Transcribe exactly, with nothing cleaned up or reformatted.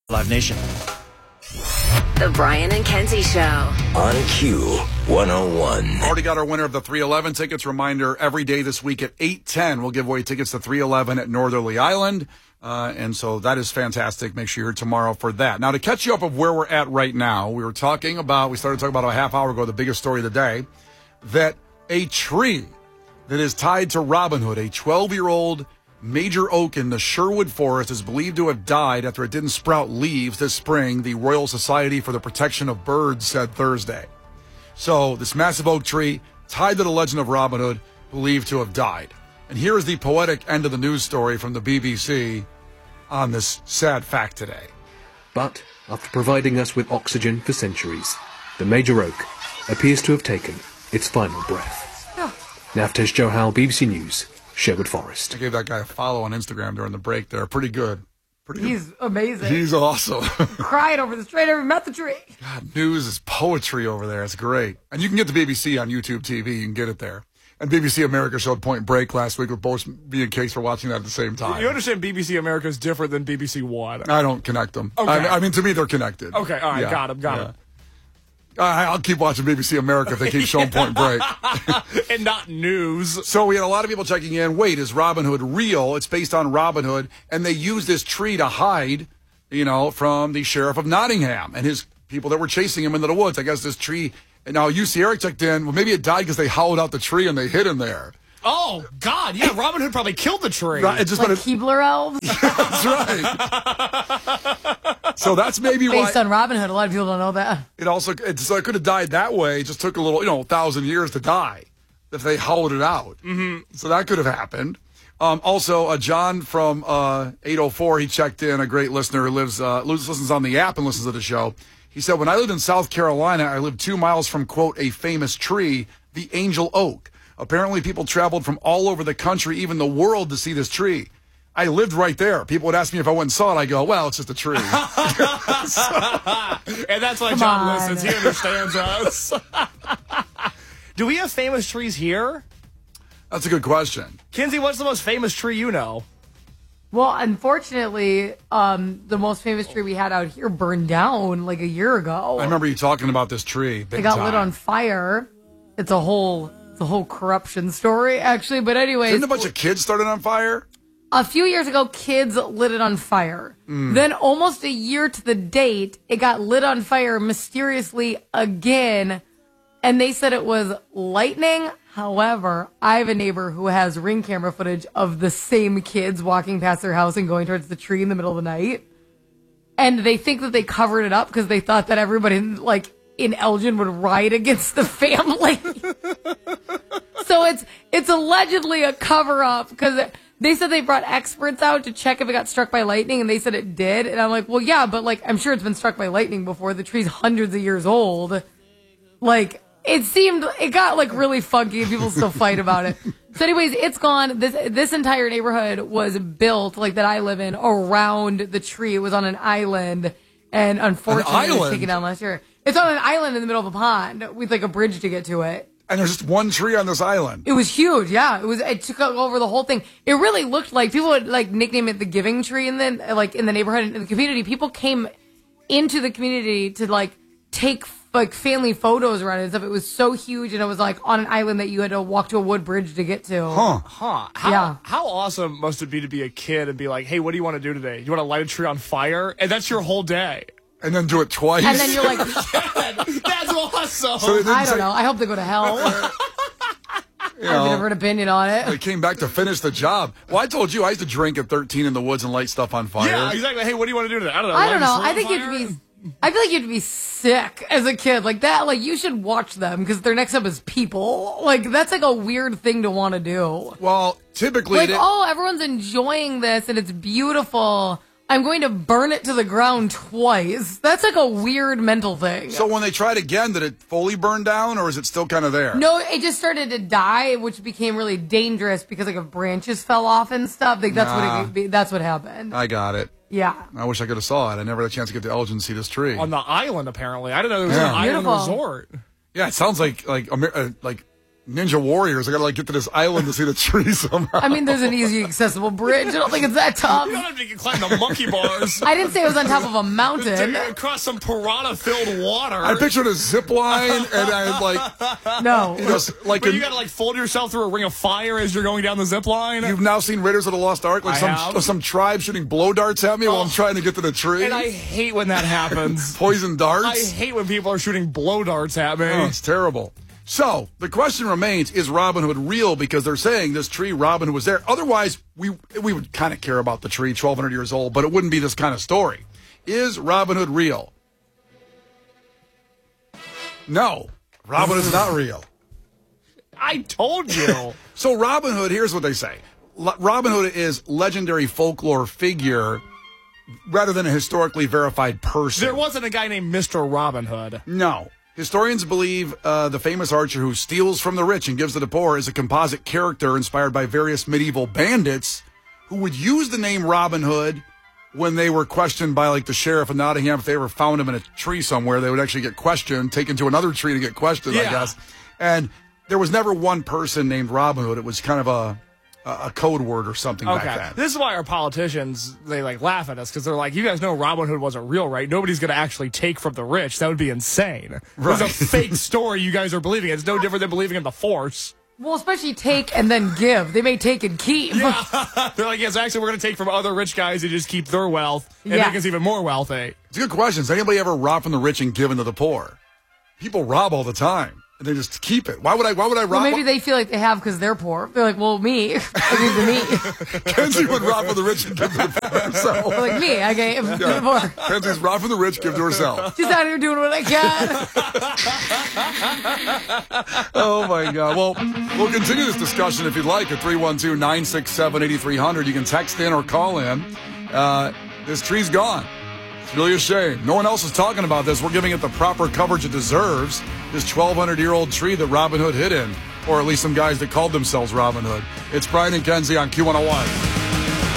Live Nation. The Brian and Kenzie Show. On Q one oh one. Already got our winner of the three eleven tickets. Reminder, every day this week at eight ten, we'll give away tickets to three eleven at Northerly Island. Uh, and so that is fantastic. Make sure you're here tomorrow for that. Now, to catch you up of where we're at right now, we were talking about, we started talking about a half hour ago, the biggest story of the day, that a tree that is tied to Robin Hood, a twelve-year-old major oak in the Sherwood Forest, is believed to have died after it didn't sprout leaves this spring, the Royal Society for the Protection of Birds said Thursday. So this massive oak tree tied to the legend of Robin Hood, believed to have died. And here is the poetic end of the news story from the B B C on this sad fact today. But after providing us with oxygen for centuries, the major oak appears to have taken its final breath. Yeah. Navtesh Johal, B B C News, Sherwood Forest. I gave that guy a follow on Instagram during the break there. Pretty good. Pretty good. He's amazing. He's awesome. Cried over the tree. I never met the tree. God, news is poetry over there. It's great. And you can get the B B C on YouTube T V. You can get it there. And B B C America showed Point Break last week with both me and Case for watching that at the same time. You understand B B C America is different than B B C One. I don't connect them. Okay. I, I mean, to me, they're connected. Okay, all right, Yeah, got him, got yeah. him. I, I'll keep watching B B C America if they keep showing Point Break. And not news. So we had a lot of people checking in. Wait, is Robin Hood real? It's based on Robin Hood. And they used this tree to hide, you know, from the sheriff of Nottingham and his people that were chasing him into the woods. I guess this tree, and now U C Eric checked in. Well, maybe it died because they hollowed out the tree and they hid him there. Oh, God, yeah, Robin Hood probably killed the tree. Right, it just Like been a- Keebler elves. That's right. So that's maybe why Based on Robin Hood. A lot of people don't know that. it also it, so it could have died that way. It just took a little, you know, thousand years to die if they hollowed it out. Mm-hmm. So that could have happened. Um, also, uh, John from uh, eight oh four, he checked in. A great listener who lives uh, listens on the app and listens to the show. He said, "When I lived in South Carolina, I lived two miles from quote a famous tree, the Angel Oak. Apparently, people traveled from all over the country, even the world, to see this tree. I lived right there. People would ask me if I went and saw it. I go, well, it's just a tree." And that's why Come John on. listens. He understands us. Do we have famous trees here? That's a good question. Kinsey, what's the most famous tree you know? Well, unfortunately, um, the most famous tree we had out here burned down like a year ago. I remember you talking about this tree. Big It got time. lit on fire. It's a whole, it's a whole corruption story, actually. But anyways, Didn't a bunch of kids start it on fire? a few years ago, kids lit it on fire. Mm. Then, almost a year to the date, it got lit on fire mysteriously again. And they said it was lightning. However, I have a neighbor who has ring camera footage of the same kids walking past their house and going towards the tree in the middle of the night. And they think that they covered it up because they thought that everybody, like, in Elgin would riot against the family. So it's it's allegedly a cover-up because they said they brought experts out to check if it got struck by lightning, and they said it did. And I'm like, well, yeah, but, like, I'm sure it's been struck by lightning before. The tree's hundreds of years old. Like, it seemed, it got, like, really funky, and people still fight about it. So anyways, it's gone. This this entire neighborhood was built, like, that I live in, around the tree. It was on an island, and unfortunately, it was island? taken down last year. It's on an island in the middle of a pond with, like, a bridge to get to it. And there's just one tree on this island. It was huge, yeah. It was. It took over the whole thing. It really looked like people would like nickname it the Giving Tree, and then like in the neighborhood in the community, people came into the community to like take like family photos around it and stuff. It was so huge, and it was like on an island that you had to walk to a wood bridge to get to. Huh. Huh. How, Yeah. how awesome must it be to be a kid and be like, hey, what do you want to do today? You want to light a tree on fire? And that's your whole day. And then do it twice. And then you're like, That's awesome. So they didn't I don't say- know. I hope they go to hell. I you have a know, different opinion on they it. came back to finish the job. Well, I told you I used to drink at thirteen in the woods and light stuff on fire. Yeah, exactly. Hey, what do you want to do today? I don't know. I light don't a know. tree I on think you fire? have to be. I feel like you have to be sick as a kid like that. Like you should watch them because their next up is people. Like that's like a weird thing to want to do. Well, typically, Like, they- oh, everyone's enjoying this and it's beautiful. I'm going to burn it to the ground twice. That's like a weird mental thing. so when they tried again, did it fully burn down, or is it still kind of there? No, it just started to die, which became really dangerous because like if branches fell off and stuff, like that's Nah. what it, that's what happened. I got it. Yeah. I wish I could have saw it. I never had a chance to get to Elgin and see this tree. On the island, apparently. I didn't know there was Yeah. an island Beautiful. resort. Yeah, it sounds like like Amer- uh, like Ninja Warriors. I gotta like get to this island to see the tree somehow. I mean, there's an easy accessible bridge. I don't think it's that tough. You don't have to climb the monkey bars. I didn't say it was on top of a mountain. Across some piranha-filled water. I pictured a zip line, and I like No. you know, like But in- you gotta like fold yourself through a ring of fire as you're going down the zip line. you've now seen Raiders of the Lost Ark, like I some have. some tribe shooting blow darts at me while I'm Oh. trying to get to the tree. And I hate when that happens. Poison darts. I hate when people are shooting blow darts at me. Oh, it's terrible. So the question remains: is Robin Hood real? Because they're saying this tree, Robin Hood was there. Otherwise, we we would kind of care about the tree, twelve hundred years old, but it wouldn't be this kind of story. Is Robin Hood real? No, Robin Hood's not real. I told you. So Robin Hood, here's what they say: L- Robin Hood is legendary folklore figure rather than a historically verified person. There wasn't a guy named Mister Robin Hood. No. Historians believe uh, the famous archer who steals from the rich and gives to the poor is a composite character inspired by various medieval bandits who would use the name Robin Hood when they were questioned by, like, the sheriff of Nottingham. If they ever found him in a tree somewhere, they would actually get questioned, taken to another tree to get questioned, I Yeah. guess. And there was never one person named Robin Hood. It was kind of a a code word or something Okay. like that. This is why our politicians, they like laugh at us because they're like, you guys know Robin Hood wasn't real, right? Nobody's going to actually take from the rich. That would be insane. It was a Right. fake story you guys are believing. It's no different than believing in the Force. Well, especially take and then give. They may take and keep. They're like, yes, actually, we're going to take from other rich guys and just keep their wealth and Yeah. make us even more wealthy. It's a good question. Does anybody ever rob from the rich and give into the poor? People rob all the time, and they just keep it. Why would I? Why would I rob? Well, maybe they feel like they have because they're poor. They're like, well, me. I give to me. Kenzie would rob from the rich and give to the poor. So They're like me. I gave to the poor. Kenzie's rob from the rich, give to herself. Just out here doing what I can. Oh my God! Well, we'll continue this discussion if you'd like at three one two, nine six seven, eight three zero zero. You can text in or call in. Uh, this tree's gone. It's really a shame. No one else is talking about this. We're giving it the proper coverage it deserves. This twelve hundred year old tree that Robin Hood hid in, or at least some guys that called themselves Robin Hood. It's Brian and Kenzie on Q one oh one.